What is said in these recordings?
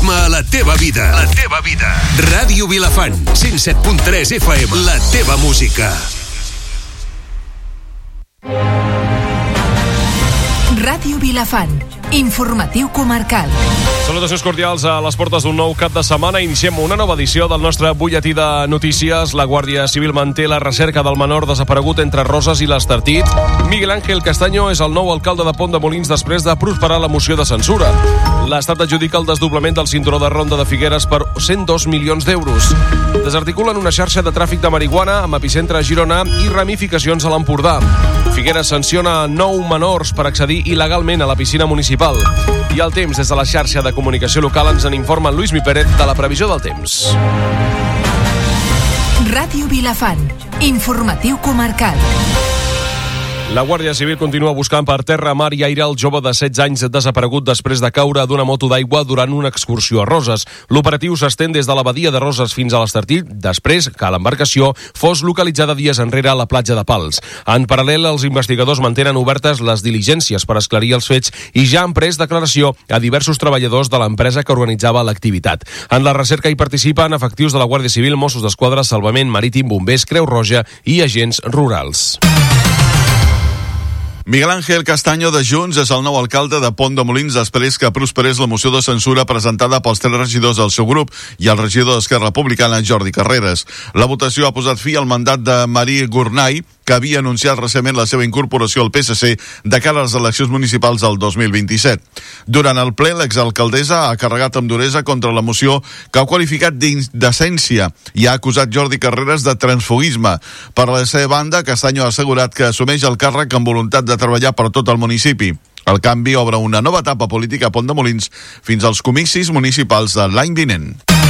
ritme a la teva vida. La teva vida. Ràdio Vilafant, 107.3 FM. La teva música. Ràdio Vilafant, informatiu comarcal. Salutacions cordials a les portes d'un nou cap de setmana. Iniciem una nova edició del nostre butlletí de notícies. La Guàrdia Civil manté la recerca del menor desaparegut entre Roses i l'Estartit. Miguel Ángel Castaño és el nou alcalde de Pont de Molins després de prosperar la moció de censura. L'Estat adjudica el desdoblament del cinturó de ronda de Figueres per 102 milions d'euros. Desarticulen una xarxa de tràfic de marihuana amb epicentre a Girona i ramificacions a l'Empordà. Figueres sanciona 9 menors per accedir il·legalment a la piscina municipal. I el temps, des de la xarxa de comunicació local, ens en informa en Lluís Mi Pérez de la previsió del temps. Ràdio Vilafant, informatiu comarcal. La Guàrdia Civil continua buscant per terra, mar i aire el jove de 16 anys desaparegut després de caure d'una moto d'aigua durant una excursió a Roses. L'operatiu s'estén des de la badia de Roses fins a l'Estartit, després que l'embarcació fos localitzada dies enrere a la platja de Pals. En paral·lel, els investigadors mantenen obertes les diligències per esclarir els fets i ja han pres declaració a diversos treballadors de l'empresa que organitzava l'activitat. En la recerca hi participen efectius de la Guàrdia Civil, Mossos d'Esquadra, Salvament Marítim, Bombers, Creu Roja i agents rurals. Miguel Ángel Castaño de Junts és el nou alcalde de Pont de Molins després que prosperés la moció de censura presentada pels 3 regidors del seu grup i el regidor d'Esquerra Republicana, Jordi Carreras. La votació ha posat fi al mandat de Marie Gournay, que havia anunciat recentment la seva incorporació al PSC de cara a les eleccions municipals del 2027. Durant el ple, l'exalcaldessa ha carregat amb duresa contra la moció que ha qualificat d'indecència i ha acusat Jordi Carreras de transfugisme. Per la seva banda, Castaño ha assegurat que assumeix el càrrec amb voluntat de treballar per tot el municipi. El canvi obre una nova etapa política a Pont de Molins fins als comicis municipals de l'any vinent.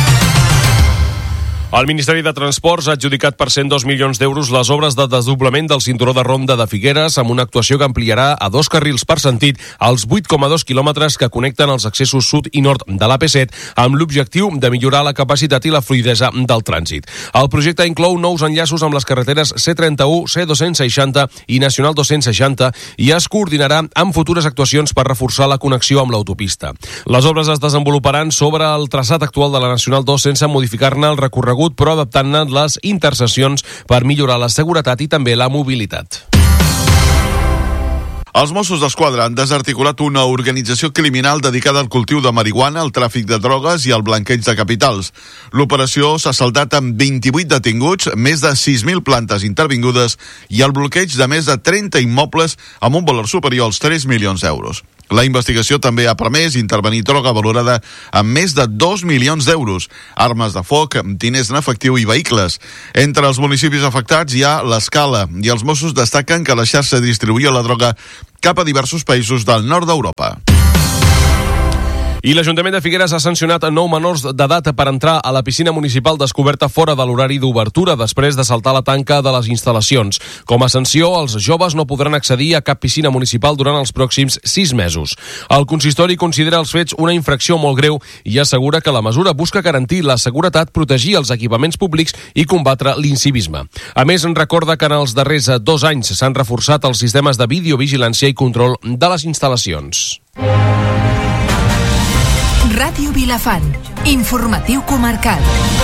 El Ministeri de Transports ha adjudicat per 102 milions d'euros les obres de desdoblament del cinturó de ronda de Figueres amb una actuació que ampliarà a 2 carrils per sentit els 8,2 quilòmetres que connecten els accessos sud i nord de l'AP7 amb l'objectiu de millorar la capacitat i la fluidesa del trànsit. El projecte inclou nous enllaços amb les carreteres C31, C260 i Nacional 260 i es coordinarà amb futures actuacions per reforçar la connexió amb l'autopista. Les obres es desenvoluparan sobre el traçat actual de la Nacional 2 sense modificar-ne el recorregut, però adaptant-ne les interseccions per millorar la seguretat i també la mobilitat. Els Mossos d'Esquadra han desarticulat una organització criminal dedicada al cultiu de marihuana, el tràfic de drogues i el blanqueig de capitals. L'operació s'ha saldat amb 28 detinguts, més de 6.000 plantes intervingudes i el bloqueig de més de 30 immobles amb un valor superior als 3 milions d'euros. La investigació també ha permès intervenir droga valorada amb més de 2 milions d'euros, armes de foc, diners en efectiu i vehicles. Entre els municipis afectats hi ha l'Escala i els Mossos destaquen que la xarxa distribuïa la droga cap a diversos països del nord d'Europa. I l'Ajuntament de Figueres ha sancionat 9 menors d'edat per entrar a la piscina municipal descoberta fora de l'horari d'obertura després de saltar la tanca de les instal·lacions. Com a sanció, els joves no podran accedir a cap piscina municipal durant els pròxims 6 mesos. El consistori considera els fets una infracció molt greu i assegura que la mesura busca garantir la seguretat, protegir els equipaments públics i combatre l'incivisme. A més, en recorda que en els darrers 2 anys s'han reforçat els sistemes de videovigilància i control de les instal·lacions. Ràdio Vilafant, informatiu comarcal.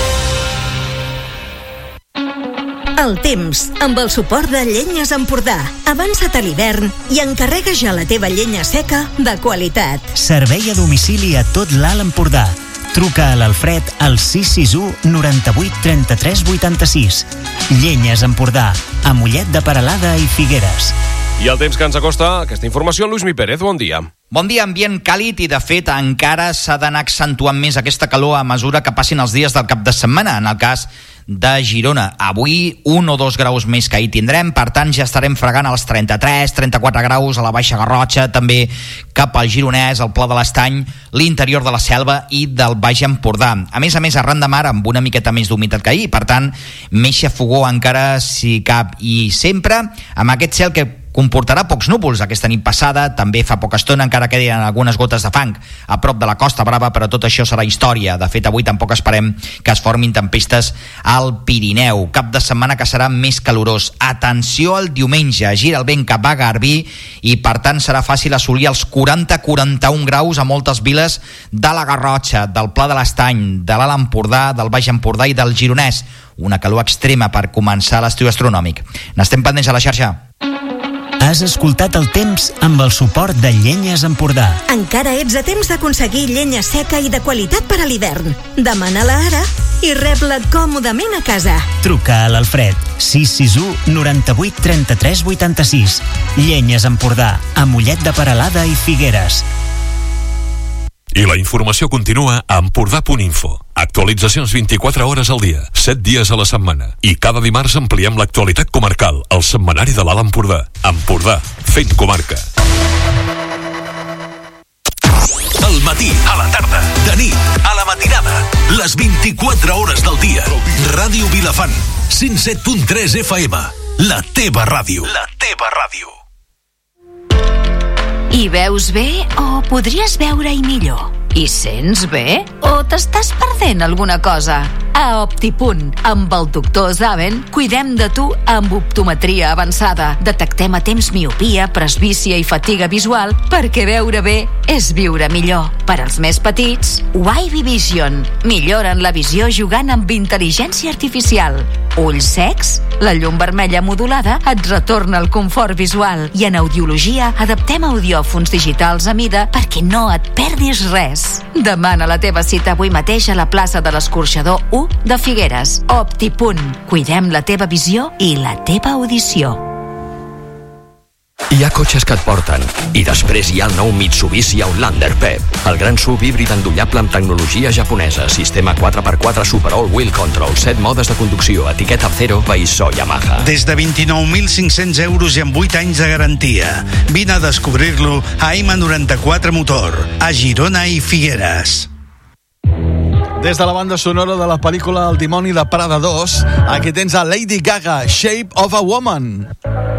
El temps, amb el suport de Llenyes Empordà. Avança't a l'hivern i encarrega ja la teva llenya seca de qualitat. Servei a domicili a tot l'Alt Empordà. Truca a l'Alfred al 661 98 33 86. Llenyes Empordà, a Mollet de Peralada i Figueres. I el temps que ens acosta, aquesta informació, Lluís Mi Pérez, bon dia. Bon dia, ambient càlid i de fet encara s'ha d'anar accentuant més aquesta calor a mesura que passin els dies del cap de setmana. En el cas de Girona, avui 1 o 2 graus més que ahir tindrem, per tant ja estarem fregant als 33-34 graus a la Baixa Garrotxa, també cap al Gironès, al Pla de l'Estany, l'interior de la Selva i del Baix Empordà. A més, arran de mar amb una miqueta més d'humitat que ahir, per tant, més xafogó encara si cap, i sempre amb aquest cel que comportarà pocs núvols aquesta nit passada, també fa poca estona encara queden algunes gotes de fang a prop de la Costa Brava, però tot això serà història. De fet, avui tampoc esperem que es formin tempestes al Pirineu. Cap de setmana que serà més calorós. Atenció al diumenge, gira el vent cap a Garbí i per tant serà fàcil assolir els 40-41 graus a moltes viles de la Garrotxa, del Pla de l'Estany, de l'Alt Empordà, del Baix Empordà i del Gironès. Una calor extrema per començar l'estiu astronòmic. N'estem pendents a la xarxa. Has escoltat el temps amb el suport de Llenyes Empordà. Encara ets a temps d'aconseguir llenya seca i de qualitat per a l'hivern. Demana-la ara i rep-la còmodament a casa. Truca a l'Alfred 661 98 33 86. Llenyes Empordà, a Mollet de Peralada i Figueres. I la informació continua a Empordà.info. Actualitzacions 24 hores al dia, 7 dies a la setmana. I cada dimarts ampliem l'actualitat comarcal, al setmanari de l'Alt Empordà. Empordà, fent comarca. Al matí, a la tarda, de nit, a la matinada, les 24 hores del dia. Ràdio Vilafant, 107.3 FM. La teva ràdio. La teva ràdio. Hi veus bé o podries veure-hi millor? Hi sents bé o t'estàs perdent alguna cosa? A Optipunt, amb el doctor Zaven, cuidem de tu amb optometria avançada. Detectem a temps miopia, presbícia i fatiga visual perquè veure bé és viure millor. Per als més petits, Wavy Vision. Milloren la visió jugant amb intel·ligència artificial. Ulls secs? La llum vermella modulada et retorna el confort visual. I en audiologia adaptem audiòfons digitals a mida perquè no et perdis res. Demana la teva cita avui mateix a la plaça de l'Escorxador 1 de Figueres. Optipunt. Cuidem la teva visió i la teva audició. Hi ha cotxes que et porten. I després hi ha el nou Mitsubishi Outlander PEP. El gran SUV híbrid endollable amb tecnologia japonesa, sistema 4x4 Super All-Wheel Control, 7 modes de conducció, etiqueta Zero, païssó Yamaha. Des de 29.500 euros i amb 8 anys de garantia. Vine a descobrir-lo a M94 Motor, a Girona i Figueres. Des de la banda sonora de la pel·lícula El dimoni de Prada 2, aquí tens a Lady Gaga, Shape of a Woman.